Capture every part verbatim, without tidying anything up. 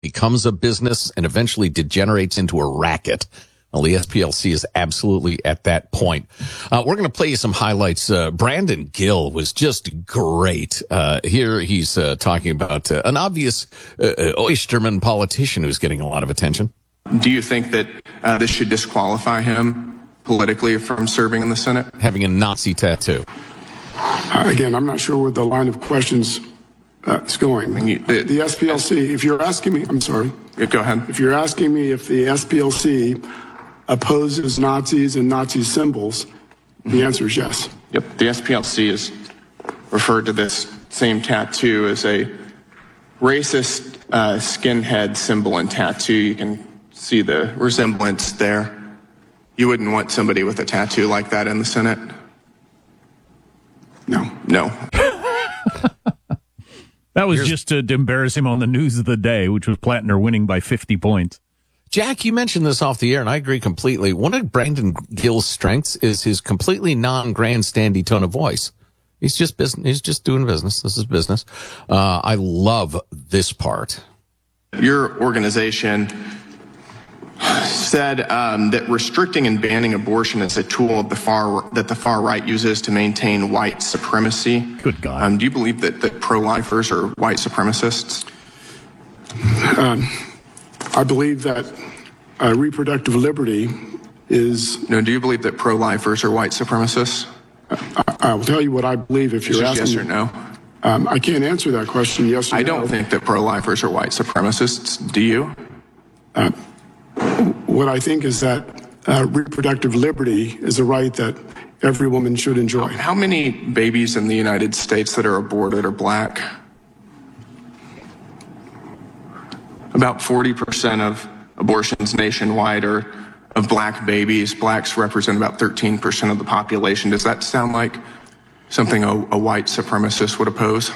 becomes a business and eventually degenerates into a racket. Well, the S P L C is absolutely at that point. Uh, we're going to play you some highlights. Uh, Brandon Gill was just great. Uh, here he's uh, talking about uh, an obvious uh, Oysterman politician who's getting a lot of attention. Do you think that uh, this should disqualify him politically from serving in the Senate? Having a Nazi tattoo. Uh, again, I'm not sure where the line of questions uh, is going. I mean, you- the- the S P L C, if you're asking me, I'm sorry. Yeah, go ahead. If you're asking me if the S P L C opposes Nazis and Nazi symbols, the answer is yes. Yep. The S P L C is referred to this same tattoo as a racist uh, skinhead symbol and tattoo. You can see the resemblance there. You wouldn't want somebody with a tattoo like that in the Senate? No. No. That was Here's, just to embarrass him on the news of the day, which was Plattner winning by fifty points. Jack, you mentioned this off the air, and I agree completely. One of Brandon Gill's strengths is his completely non-grandstandy tone of voice. He's just business. He's just doing business. This is business. Uh, I love this part. Your organization said um, that restricting and banning abortion is a tool of the far that the far right uses to maintain white supremacy. Good God. Um, do you believe that, that pro-lifers are white supremacists? Um, I believe that uh, reproductive liberty is... No, do you believe that pro-lifers are white supremacists? I, I will tell you what I believe if you're asking... Yes or no? Um, I can't answer that question, yes or I no. don't think that pro-lifers are white supremacists. Do you? Uh, what I think is that uh, reproductive liberty is a right that every woman should enjoy. How many babies in the United States that are aborted are black? About forty percent of abortions nationwide are of black babies. Blacks represent about thirteen percent of the population. Does that sound like something a, a white supremacist would oppose?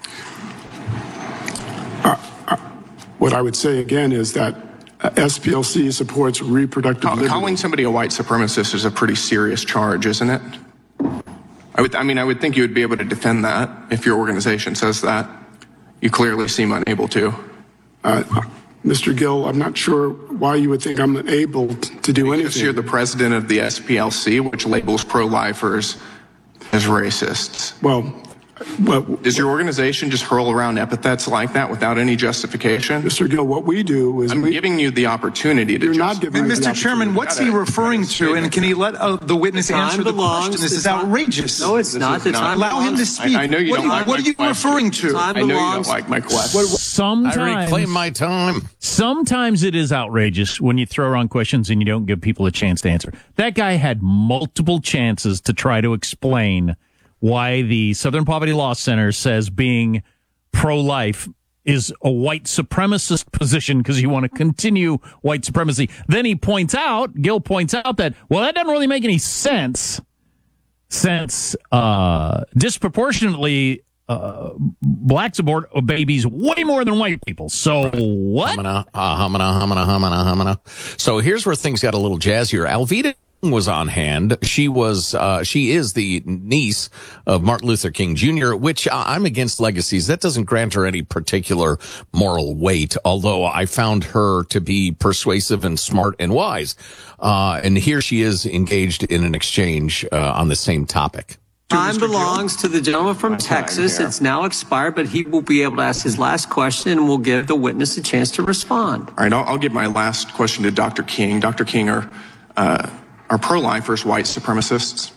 Uh, uh, what I would say again is that uh, S P L C supports reproductive Call, liberty. Calling somebody a white supremacist is a pretty serious charge, isn't it? I would, I mean, I would think you would be able to defend that if your organization says that. You clearly seem unable to. Uh, Mister Gill, I'm not sure why you would think I'm able to do because anything. You're the president of the S P L C, which labels pro-lifers as racists. Well, well, does your organization just hurl around epithets like that without any justification? Mister Gill, what we do is I'm we, giving you the opportunity to. You're just, not giving Mister Chairman, what's he referring to? And can he let uh, the witness the answer the question? This is outrageous. No, it's this not. The time Allow him to speak. I, I know you what don't you, like what my are you question. referring to? Time I know belongs. you don't like my question. Sometimes, I reclaim my time. Sometimes it is outrageous when you throw around questions and you don't give people a chance to answer. That guy had multiple chances to try to explain why the Southern Poverty Law Center says being pro-life is a white supremacist position because you want to continue white supremacy. Then he points out, Gill points out that, well, that doesn't really make any sense since uh, disproportionately uh, blacks abort babies way more than white people. So what? Humana, uh, humana, humana, humana, humana. So here's where things got a little jazzier. Alveda was on hand. She was, uh, she is the niece of Martin Luther King Junior, which I'm against legacies. That doesn't grant her any particular moral weight, although I found her to be persuasive and smart and wise. Uh, and here she is engaged in an exchange, uh, on the same topic. Time belongs to the gentleman from Texas. It's now expired, but he will be able to ask his last question, and we'll give the witness a chance to respond. All right, I'll, I'll give my last question to Doctor King. Doctor King, are, uh, are pro-lifers white supremacists?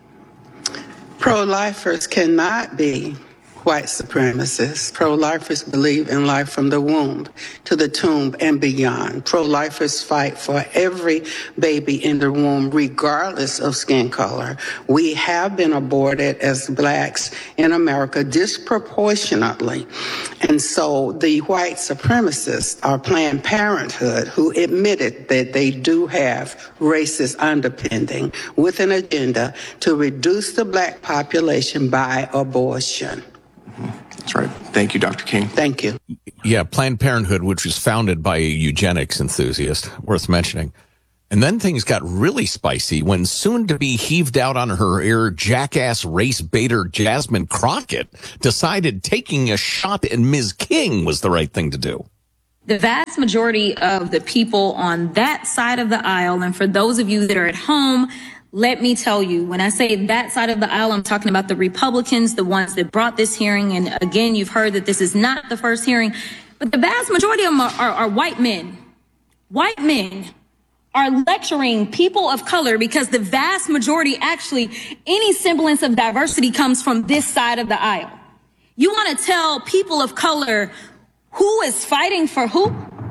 Pro-lifers cannot be white supremacists. Pro-lifers believe in life from the womb to the tomb and beyond. Pro-lifers fight for every baby in the womb, regardless of skin color. We have been aborted as blacks in America disproportionately. And so the white supremacists are Planned Parenthood, who admitted that they do have racist underpinning with an agenda to reduce the black population by abortion. That's right. Thank you, Doctor King. Thank you. Yeah, Planned Parenthood, which was founded by a eugenics enthusiast, worth mentioning. And then things got really spicy when soon-to-be heaved out on her ear jackass race baiter Jasmine Crockett decided taking a shot at Miz King was the right thing to do. The vast majority of the people on that side of the aisle, and for those of you that are at home, let me tell you, when I say that side of the aisle, I'm talking about the Republicans, the ones that brought this hearing. And again, you've heard that this is not the first hearing, but the vast majority of them are, are, are white men. White men are lecturing people of color because the vast majority, actually, any semblance of diversity comes from this side of the aisle. You want to tell people of color who is fighting for who?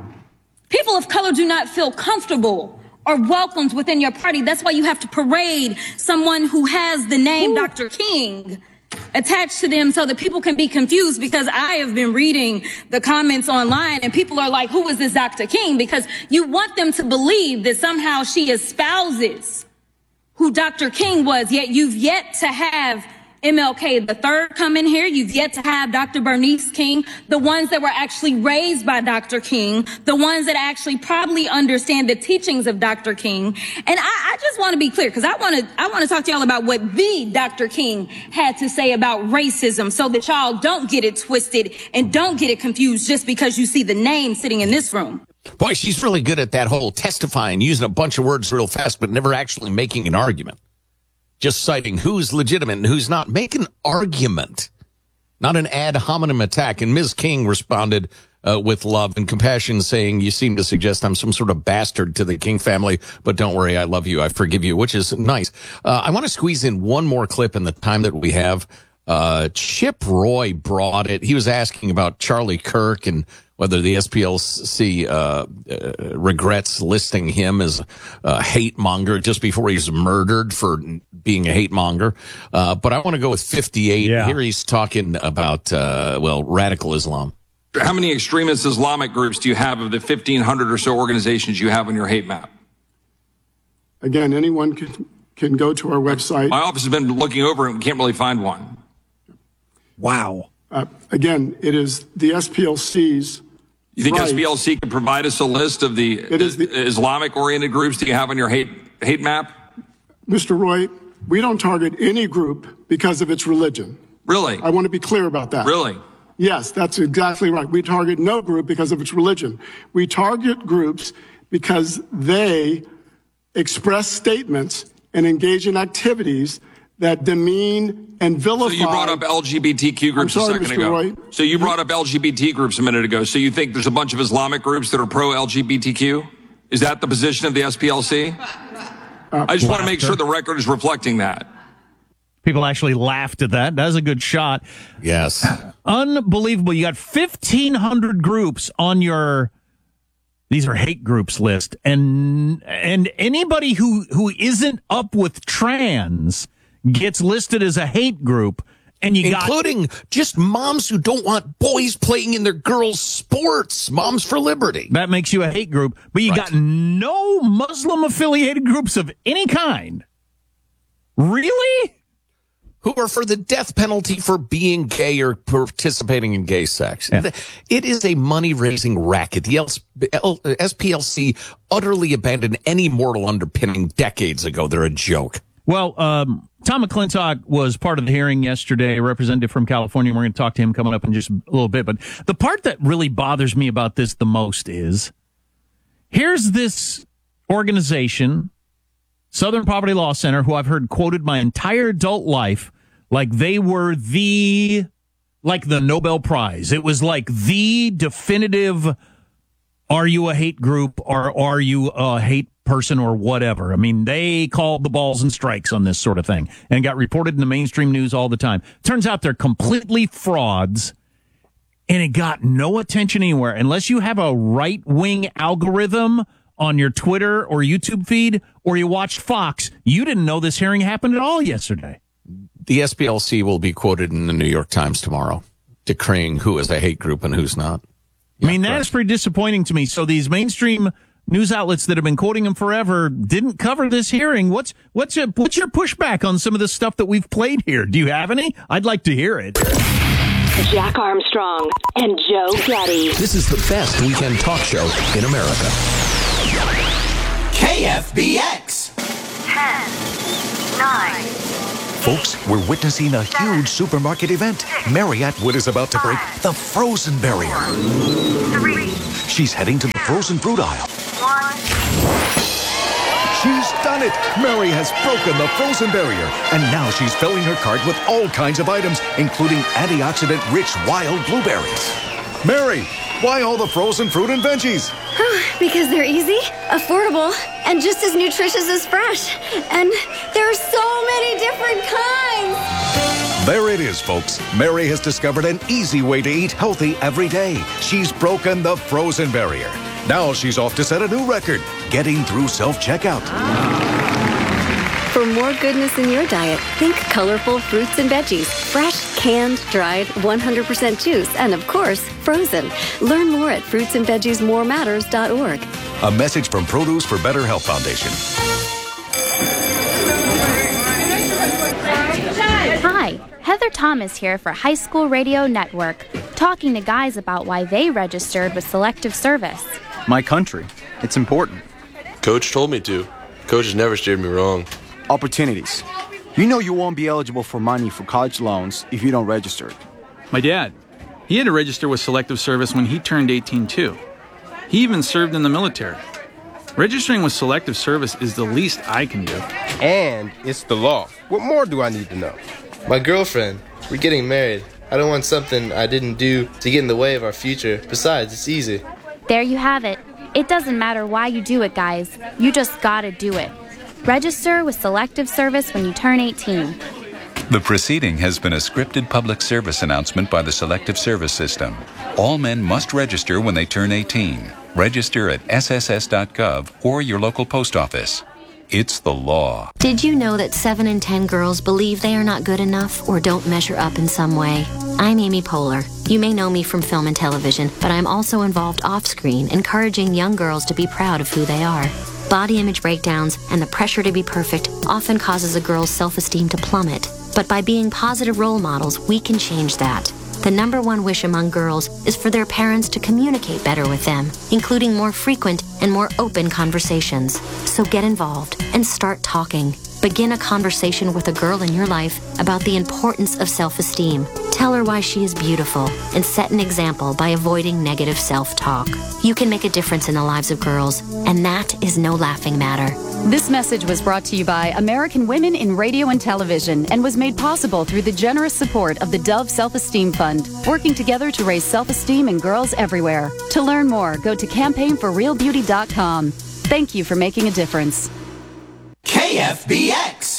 People of color do not feel comfortable or welcomed within your party. That's why you have to parade someone who has the name Ooh. Doctor King attached to them so that people can be confused, because I have been reading the comments online and people are like, who is this Doctor King? Because you want them to believe that somehow she espouses who Doctor King was, yet you've yet to have M L K the third come in here. You've yet to have Doctor Bernice King, the ones that were actually raised by Doctor King, the ones that actually probably understand the teachings of Doctor King. And I, I just want to be clear, because I want to I want to talk to y'all about what the Doctor King had to say about racism, so that y'all don't get it twisted and don't get it confused just because you see the name sitting in this room. Boy, she's really good at that whole testifying, using a bunch of words real fast, but never actually making an argument. Just citing who's legitimate and who's not. Make an argument, not an ad hominem attack. And Miz King responded uh, with love and compassion, saying, you seem to suggest I'm some sort of bastard to the King family, but don't worry, I love you, I forgive you, which is nice. Uh, I want to squeeze in one more clip in the time that we have. Uh, Chip Roy brought it. He was asking about Charlie Kirk and whether the S P L C uh, uh, regrets listing him as a hate monger just before he's murdered for being a hate monger. Uh, but I want to go with fifty-eight. Yeah. Here he's talking about, uh, well, radical Islam. How many extremist Islamic groups do you have of the fifteen hundred or so organizations you have on your hate map? Again, anyone can, can go to our website. My office has been looking over it and we can't really find one. Wow. Uh, again, it is the S P L C's. You think right. S P L C can provide us a list of the, It is the Islamic-oriented groups that you have on your hate hate map? Mister Roy, we don't target any group because of its religion. Really? I want to be clear about that. Really? Yes, that's exactly right. We target no group because of its religion. We target groups because they express statements and engage in activities that demean and vilify. So you brought up L G B T Q groups I'm sorry, a second Mister ago. Roy. So you brought up L G B T groups a minute ago. So you think there's a bunch of Islamic groups that are pro-L G B T Q? Is that the position of the S P L C? Uh, I just want to make sure the record is reflecting that. People actually laughed at that. That was a good shot. Yes. Unbelievable. You got fifteen hundred groups on your, these are hate groups list. And, and anybody who, who isn't up with trans gets listed as a hate group. And you Including got, just moms who don't want boys playing in their girls' sports. Moms for Liberty. that makes you a hate group. But you Right. got no Muslim affiliated groups of any kind. Really? Who are for the death penalty for being gay or participating in gay sex. Yeah. It is a money-raising racket. The S P L C utterly abandoned any moral underpinning decades ago. They're a joke. Well, um, Tom McClintock was part of the hearing yesterday, a representative from California. We're going to talk to him coming up in just a little bit. But the part that really bothers me about this the most is, here's this organization, Southern Poverty Law Center, who I've heard quoted my entire adult life like they were the, like the Nobel Prize. It was like the definitive, are you a hate group or are you a hate person or whatever. I mean, they called the balls and strikes on this sort of thing and got reported in the mainstream news all the time. Turns out they're completely frauds, and it got no attention anywhere unless you have a right-wing algorithm on your Twitter or YouTube feed, or you watched Fox. You didn't know this hearing happened at all yesterday. The S P L C will be quoted in the New York Times tomorrow, decreeing who is a hate group and who's not. I mean, that is pretty disappointing to me. So these mainstream news outlets that have been quoting him forever didn't cover this hearing. What's what's your, what's your pushback on some of the stuff that we've played here? Do you have any? I'd like to hear it. Jack Armstrong and Joe Getty. This is the best weekend talk show in America. K F B X. ten, nine. Folks, we're witnessing a huge supermarket event. Marriott Wood is about to break the frozen barrier. Three. She's heading to the frozen fruit aisle. One. She's done it! Mary has broken the frozen barrier, and now she's filling her cart with all kinds of items, including antioxidant-rich wild blueberries. Mary, why all the frozen fruit and veggies? Because they're easy, affordable, and just as nutritious as fresh. And there are so many different kinds. There it is, folks. Mary has discovered an easy way to eat healthy every day. She's broken the frozen barrier. Now she's off to set a new record, getting through self-checkout. For more goodness in your diet, think colorful fruits and veggies. Fresh, canned, dried, one hundred percent juice, and of course, frozen. Learn more at fruits and veggies more matters dot org. A message from Produce for Better Health Foundation. Hi, Heather Thomas here for High School Radio Network, talking to guys about why they registered with Selective Service. My country. It's important. Coach told me to. Coach has never steered me wrong. Opportunities. You know you won't be eligible for money for college loans if you don't register. My dad, he had to register with Selective Service when he turned eighteen too. He even served in the military. Registering with Selective Service is the least I can do. And it's the law. What more do I need to know? My girlfriend. We're getting married. I don't want something I didn't do to get in the way of our future. Besides, it's easy. There you have it. It doesn't matter why you do it, guys. You just gotta do it. Register with Selective Service when you turn eighteen. The proceeding has been a scripted public service announcement by the Selective Service System. All men must register when they turn eighteen. Register at S S S dot gov or your local post office. It's the law. Did you know that seven in ten girls believe they are not good enough or don't measure up in some way? I'm Amy Poehler. You may know me from film and television, but I'm also involved off-screen, encouraging young girls to be proud of who they are. Body image breakdowns and the pressure to be perfect often causes a girl's self-esteem to plummet. But by being positive role models, we can change that. The number one wish among girls is for their parents to communicate better with them, including more frequent and more open conversations. So get involved and start talking. Begin a conversation with a girl in your life about the importance of self-esteem. Tell her why she is beautiful and set an example by avoiding negative self-talk. You can make a difference in the lives of girls, and that is no laughing matter. This message was brought to you by American Women in Radio and Television and was made possible through the generous support of the Dove Self-Esteem Fund, working together to raise self-esteem in girls everywhere. To learn more, go to campaign for real beauty dot com. Thank you for making a difference. K F B X.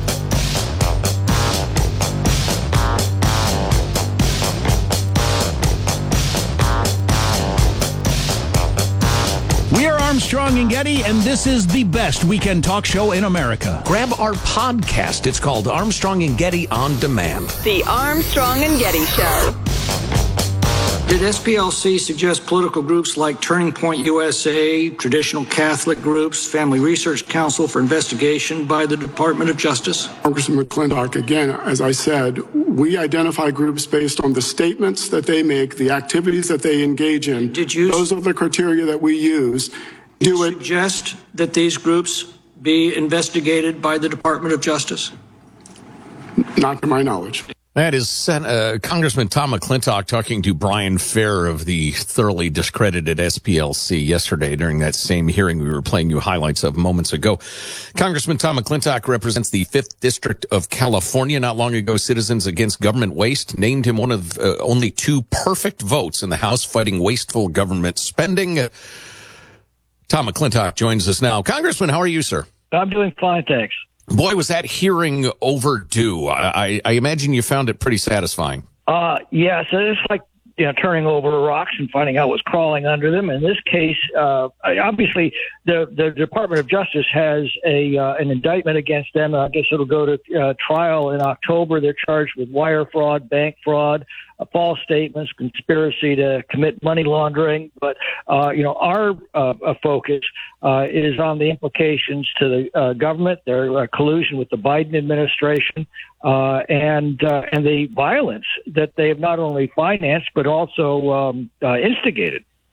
We are Armstrong and Getty, and this is the best weekend talk show in America. Grab our podcast. It's called Armstrong and Getty On Demand. The Armstrong and Getty Show. Did S P L C suggest political groups like Turning Point U S A, traditional Catholic groups, Family Research Council for investigation by the Department of Justice? Congressman McClintock, again, as I said, we identify groups based on the statements that they make, the activities that they engage in. Did you? Those are the criteria that we use. Do you it. Suggest that these groups be investigated by the Department of Justice? Not to my knowledge. That is uh, Congressman Tom McClintock talking to Brian Fair of the thoroughly discredited S P L C yesterday during that same hearing we were playing you highlights of moments ago. Congressman Tom McClintock represents the fifth District of California. Not long ago, Citizens Against Government Waste named him one of uh, only two perfect votes in the House fighting wasteful government spending. Uh, Tom McClintock joins us now. Congressman, how are you, sir? I'm doing fine, thanks. Boy, was that hearing overdue. I, I, I imagine you found it pretty satisfying. Uh, yeah, so it's like, you know, turning over rocks and finding out what's crawling under them. In this case, uh, obviously, the, the Department of Justice has a uh, an indictment against them. I guess it'll go to uh, trial in October. They're charged with wire fraud, bank fraud, uh, false statements, conspiracy to commit money laundering. But, uh, you know, our uh, focus uh, is on the implications to the uh, government, their uh, collusion with the Biden administration, uh, and uh, and the violence that they have not only financed but also um, uh, instigated.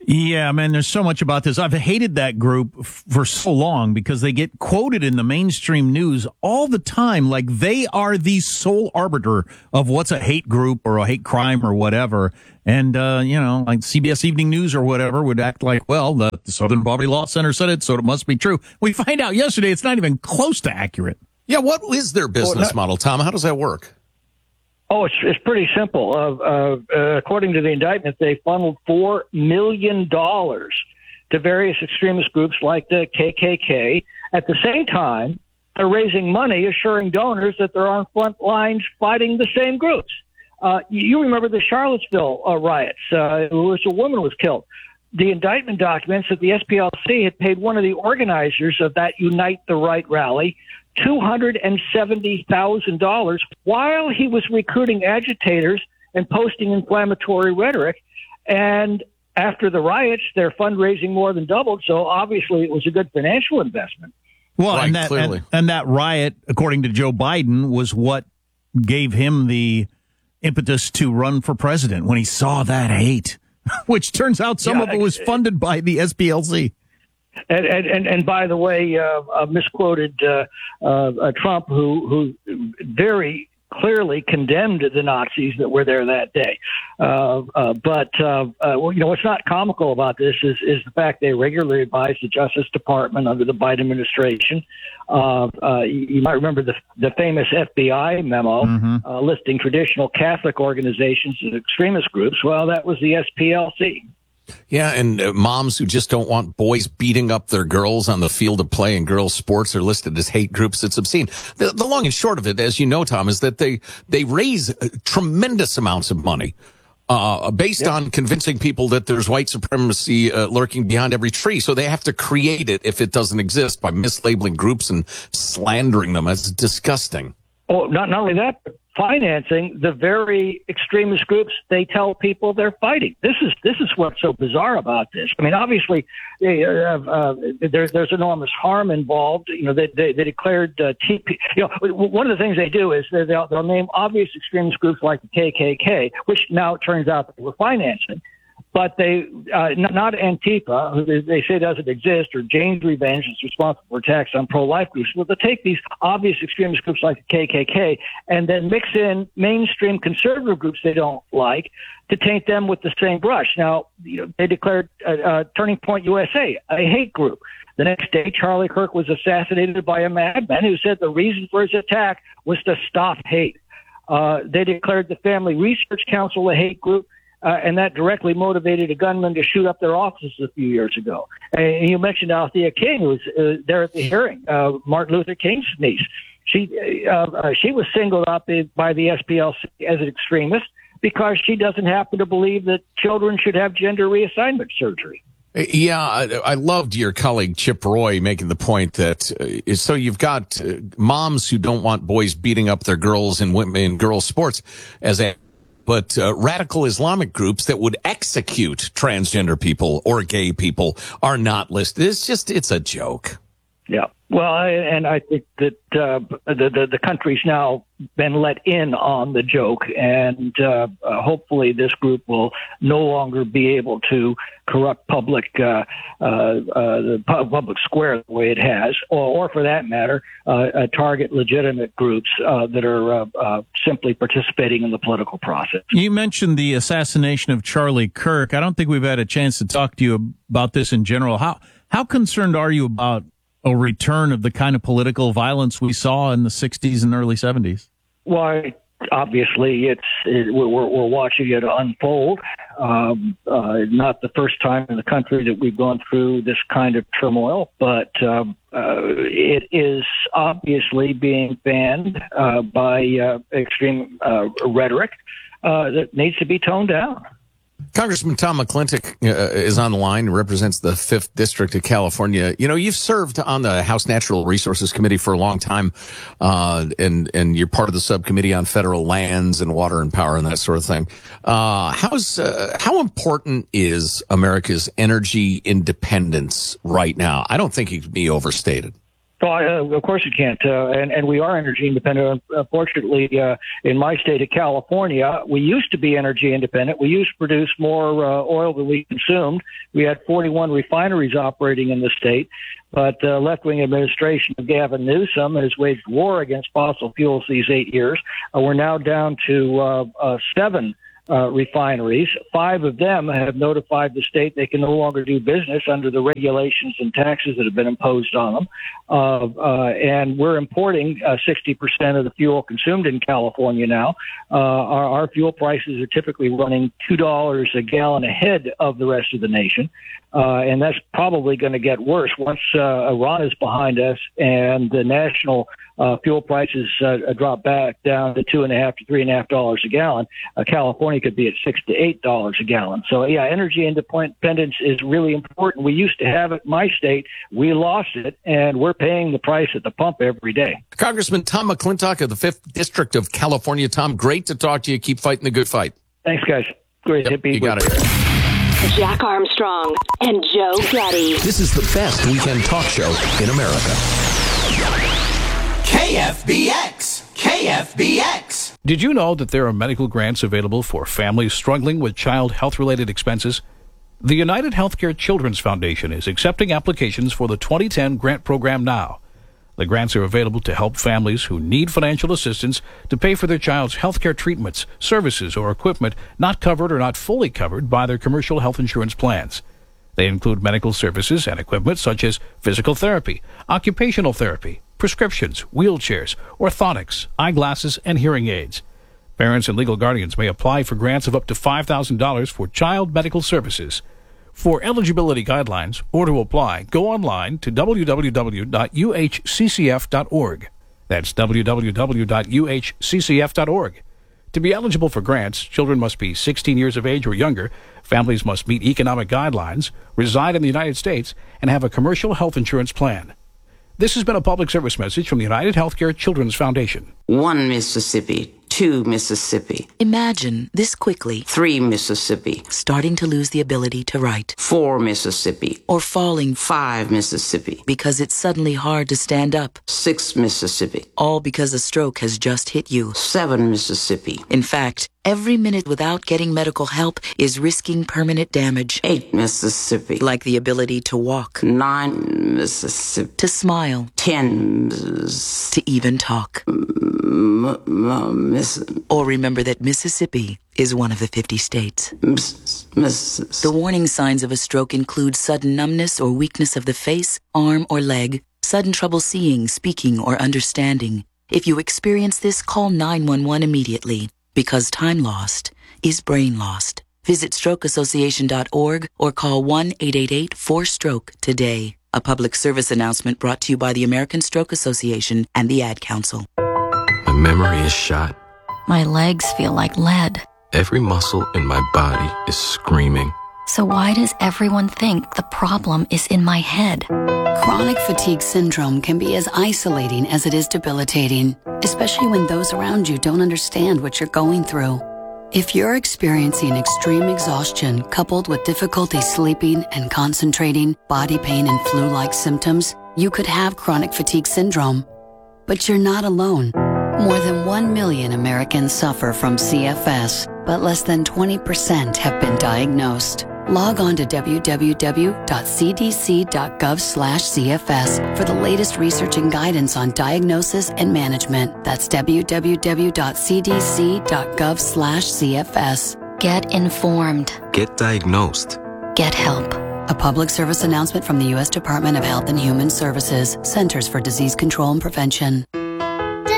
Yeah, man, there's so much about this. I've hated that group f- for so long because they get quoted in the mainstream news all the time like they are the sole arbiter of what's a hate group or a hate crime or whatever. And, uh, you know, like C B S Evening News or whatever would act like, well, the Southern Poverty Law Center said it, so it must be true. We find out yesterday it's not even close to accurate. Yeah, what is their business Well, that- model, Tom? How does that work? Oh, it's, it's pretty simple. Uh, uh, uh, according to the indictment, they funneled four million dollars to various extremist groups like the K K K. At the same time, they're raising money, assuring donors that they're on front lines fighting the same groups. Uh, you remember the Charlottesville uh, riots, uh, in which a woman was killed. The indictment documents that the S P L C had paid one of the organizers of that Unite the Right rally two hundred seventy thousand dollars while he was recruiting agitators and posting inflammatory rhetoric. And after the riots, their fundraising more than doubled. So obviously it was a good financial investment. Well, Right, and, that, clearly. and, and that riot, according to Joe Biden, was what gave him the impetus to run for president when he saw that hate, which turns out some Yeah, of it was funded by the S P L C. And and, and, and by the way, uh, uh, misquoted uh, uh, uh, Trump, who who very clearly condemned the Nazis that were there that day. Uh, uh, but uh, uh, well, you know what's not comical about this is is the fact they regularly advise the Justice Department under the Biden administration. Uh, uh, you, you might remember the the famous F B I memo Mm-hmm. uh, listing traditional Catholic organizations as extremist groups. Well, that was the S P L C. Yeah, and uh, moms who just don't want boys beating up their girls on the field of play and girls' sports are listed as hate groups. It's obscene. The, the long and short of it, as you know, Tom, is that they they raise uh, tremendous amounts of money uh, based Yep. on convincing people that there's white supremacy uh, lurking behind every tree. So they have to create it if it doesn't exist by mislabeling groups and slandering them. It's disgusting. Oh, not not only that, but financing the very extremist groups they tell people they're fighting. This is this is what's so bizarre about this. I mean, obviously, they, uh, uh, there's there's enormous harm involved. You know, they they, they declared uh, T P. You know, one of the things they do is they, they'll they'll name obvious extremist groups like the K K K, which now it turns out that they were financing. But they, uh, not, not Antifa, who they, they say doesn't exist, or Jane's Revenge is responsible for attacks on pro-life groups. Well, they take these obvious extremist groups like the K K K and then mix in mainstream conservative groups they don't like to taint them with the same brush. Now, you know, they declared uh, uh, Turning Point U S A a hate group. The next day, Charlie Kirk was assassinated by a madman who said the reason for his attack was to stop hate. Uh, they declared the Family Research Council a hate group. Uh, and that directly motivated a gunman to shoot up their offices a few years ago. And you mentioned Althea King, who was uh, there at the hearing, uh, Martin Luther King's niece. She uh, uh, she was singled out by the S P L C as an extremist because she doesn't happen to believe that children should have gender reassignment surgery. Yeah, I, I loved your colleague Chip Roy making the point that uh, so you've got uh, moms who don't want boys beating up their girls in women in girls' sports as a But uh, radical Islamic groups that would execute transgender people or gay people are not listed. It's just, it's a joke. Yeah. Well, I, and I think that uh, the, the the country's now been let in on the joke, and uh, uh, hopefully this group will no longer be able to corrupt public uh, uh, uh, the public square the way it has, or, or for that matter, uh, uh, target legitimate groups uh, that are uh, uh, simply participating in the political process. You mentioned the assassination of Charlie Kirk. I don't think we've had a chance to talk to you about this in general. How how concerned are you about a return of the kind of political violence we saw in the sixties and early seventies? Why, obviously, it's it, we're, we're watching it unfold. Um, uh, not the first time in the country that we've gone through this kind of turmoil, but um, uh, it is obviously being fanned uh, by uh, extreme uh, rhetoric uh, that needs to be toned down. Congressman Tom McClintock uh, is on the line, represents the fifth District of California. You know, you've served on the House Natural Resources Committee for a long time, uh, and, and you're part of the subcommittee on federal lands and water and power and that sort of thing. Uh, how's, uh, how important is America's energy independence right now? I don't think it can be overstated. Oh, uh, of course you can't, uh, and and we are energy independent. Unfortunately, uh, in my state of California, we used to be energy independent. We used to produce more uh, oil than we consumed. We had forty-one refineries operating in the state, but the uh, left-wing administration of Gavin Newsom has waged war against fossil fuels these eight years. Uh, we're now down to uh, uh, seven. Uh, refineries. Five of them have notified the state they can no longer do business under the regulations and taxes that have been imposed on them. Uh, uh, and we're importing uh, sixty percent of the fuel consumed in California now. Uh, our, our fuel prices are typically running two dollars a gallon ahead of the rest of the nation. Uh, and that's probably going to get worse once uh, Iran is behind us and the national uh, fuel prices uh, drop back down to two and a half to three and a half dollars a gallon. Uh, California could be at six to eight dollars a gallon. So yeah, energy independence is really important. We used to have it in my state. We lost it, and we're paying the price at the pump every day. Congressman Tom McClintock of the fifth District of California. Tom, great to talk to you. Keep fighting the good fight. Thanks, guys. Great. Yep, you got it. Jack Armstrong and Joe Getty. This is the best weekend talk show in America. K F B X. K F B X. Did you know that there are medical grants available for families struggling with child health-related expenses? The United Healthcare Children's Foundation is accepting applications for the twenty ten grant program now. The grants are available to help families who need financial assistance to pay for their child's healthcare treatments, services, or equipment not covered or not fully covered by their commercial health insurance plans. They include medical services and equipment such as physical therapy, occupational therapy, prescriptions, wheelchairs, orthotics, eyeglasses, and hearing aids. Parents and legal guardians may apply for grants of up to five thousand dollars for child medical services. For eligibility guidelines or to apply, go online to w w w dot u h c c f dot org. That's w w w dot u h c c f dot org. To be eligible for grants, children must be sixteen years of age or younger, families must meet economic guidelines, reside in the United States, and have a commercial health insurance plan. This has been a public service message from the United Healthcare Children's Foundation. One Mississippi. Two Mississippi. Imagine this quickly. Three Mississippi. Starting to lose the ability to write. Four Mississippi. Or falling. Five Mississippi. Because it's suddenly hard to stand up. Six Mississippi. All because a stroke has just hit you. Seven Mississippi. In fact, every minute without getting medical help is risking permanent damage. Eight Mississippi. Like the ability to walk. Nine Mississippi. To smile. Ten. To even talk. M- m- miss- or remember that Mississippi is one of the fifty states. Miss- miss- the warning signs of a stroke include sudden numbness or weakness of the face, arm, or leg, sudden trouble seeing, speaking, or understanding. If you experience this, call nine one one immediately, because time lost is brain lost. Visit stroke association dot org or call one eight eight eight four stroke today. A public service announcement brought to you by the American Stroke Association and the Ad Council. My memory is shot. My legs feel like lead. Every muscle in my body is screaming. So why does everyone think the problem is in my head? Chronic fatigue syndrome can be as isolating as it is debilitating, especially when those around you don't understand what you're going through. If you're experiencing extreme exhaustion coupled with difficulty sleeping and concentrating, body pain and flu-like symptoms, you could have chronic fatigue syndrome. But you're not alone. More than one million Americans suffer from C F S, but less than twenty percent have been diagnosed. Log on to w w w dot c d c dot gov slash C F S for the latest research and guidance on diagnosis and management. That's w w w dot c d c dot gov slash C F S. Get informed. Get diagnosed. Get help. A public service announcement from the U S Department of Health and Human Services, Centers for Disease Control and Prevention.